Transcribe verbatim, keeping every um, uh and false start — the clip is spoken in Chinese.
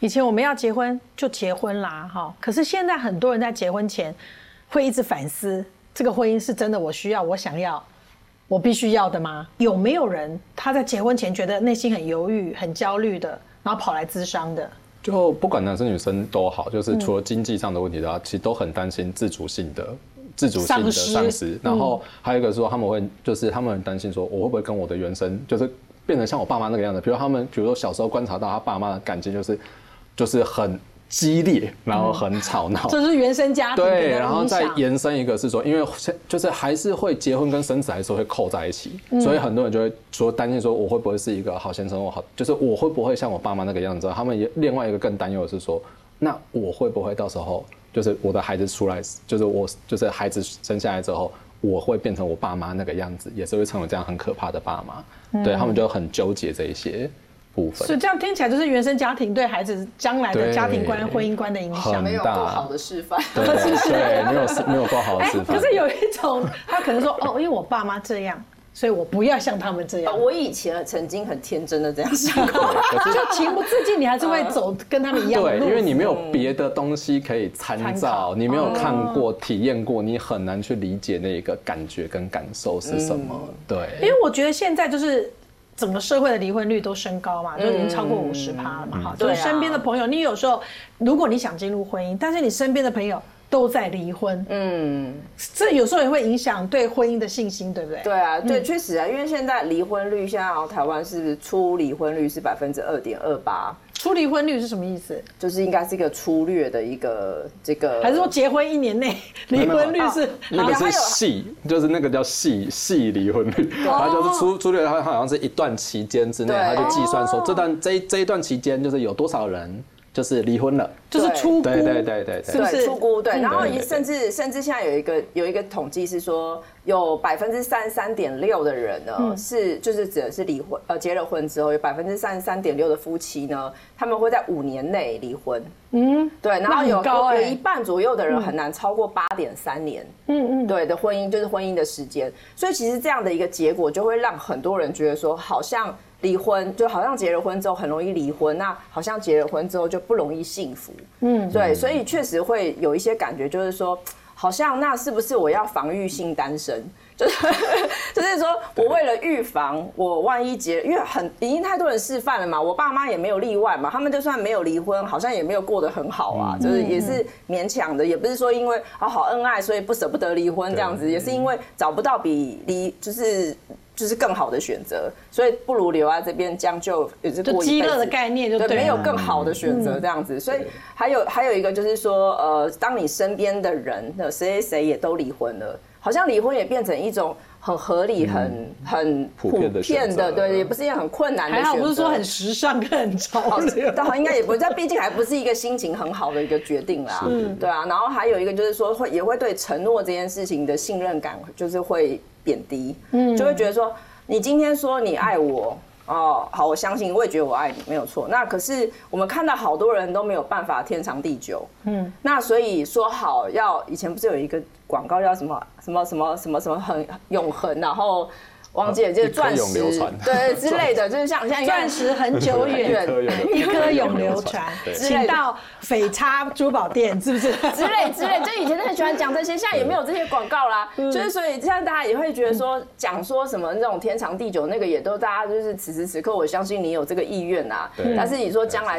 以前我们要结婚就结婚啦，哈，可是现在很多人在结婚前会一直反思，这个婚姻是真的我需要、我想要、我必须要的吗？有没有人他在结婚前觉得内心很犹豫、很焦虑的，然后跑来咨商的？ 就不管男生女生都好，就是除了经济上的问题的话，其实都很担心自主性的。自主性的丧失，然后还有一个说他们会就是他们很担心说我会不会跟我的原生就是变成像我爸妈那个样子，比如他们比如说小时候观察到他爸妈的感情就是就是很激烈，然后很吵闹， 这是原生家庭的影响。 对，然后再延伸一个是说，因为就是还是会结婚跟生子还是会扣在一起，嗯、所以很多人就会说担心说我会不会是一个好先生，我好就是我会不会像我爸妈那个样子？他们也另外一个更担忧的是说，那我会不会到时候？就是我的孩子出来，就是我，就是孩子生下来之后，我会变成我爸妈那个样子，也是会成为这样很可怕的爸妈。嗯、对他们就很纠结这一些部分。所以这样听起来就是原生家庭对孩子将来的家庭观、婚姻观的影响， 没有够好的示范。 对，对，没有没有够好的示范。 可是有一种，他可能说哦，因为我爸妈这样。所以我不要像他们这样。 我以前曾经很天真的这样想过， 就情不自禁，你还是会走跟他们一样的路。 对，因为你没有别的东西可以参照，你没有看过、体验过，你很难去理解那个感觉跟感受是什么。对， 因为我觉得现在就是整个社会的离婚率都升高嘛，就已经超过五十趴了嘛。哈，就是身边的朋友，你有时候如果你想进入婚姻，但是你身边的朋友。都在离婚，嗯，这有时候也会影响对婚姻的信心，对不对？ 对啊，对，确实啊，因为现在离婚率，现在好像台湾是不是初离婚率是百分之二点二八？ 初离婚率是什么意思？ 就是应该是一个粗略的一个这个， 还是说结婚一年内离婚率是？ 那个是细，就是那个叫细细离婚率，它就是粗粗略，它好像是一段期间之内，它就计算说这段这这一段期间就是有多少人。就是离婚了， 就是初估， 对对对对对，对初估对，然后甚至甚至现在有一个有一个统计是说，有百分之三十三点六的人呢、嗯、是就是指的是离婚呃结了婚之后，有百分之三十三点六的夫妻呢，他们会在五年内离婚，嗯，对，然后有、欸、有一半左右的人很难超过八点三年，嗯嗯，对的婚姻就是婚姻的时间，所以其实这样的一个结果就会让很多人觉得说，好像。离婚就好像结了婚之后很容易离婚，那好像结了婚之后就不容易幸福。嗯，对，所以确实会有一些感觉，就是说，好像那是不是我要防御性单身？就是就是说我为了预防我万一结，因为很已经太多人示范了嘛，我爸妈也没有例外嘛，他们就算没有离婚，好像也没有过得很好啊，就是也是勉强的，也不是说因为啊好恩爱所以不舍不得离婚这样子，也是因为找不到比离就是。就是更好的选择，所以不如留在这边将就，也是过一辈子。 就饥饿的概念就对， 对，没有更好的选择这样子。嗯、所以还有还有一个就是说，呃，当你身边的人的谁谁谁也都离婚了，好像离婚也变成一种很合理、很、嗯、很普遍的，对，也不是一件很困难的选择。 还好不是说很时尚跟很潮流， 但应该也不，但毕竟还不是一个心情很好的一个决定啦。嗯，对啊。然后还有一个就是说，会也会对承诺这件事情的信任感，就是会。贬低，嗯，就会觉得说，你今天说你爱我，哦，好，我相信，我也觉得我爱你，没有错。那可是我们看到好多人都没有办法天长地久，嗯，那所以说好要，以前不是有一个广告叫什么什么什么什么什么很永恒，然后。忘记了，就是钻石，对之类的，就是像像钻石很久远，一颗永流传，请到斐差珠宝店，是不是？ 之类之类，就以前很喜欢讲这些，现在也没有这些广告啦。就是所以，现在大家也会觉得说，讲说什么那种天长地久，那个也都大家就是此时此刻，我相信你有这个意愿啊。但是你说将来。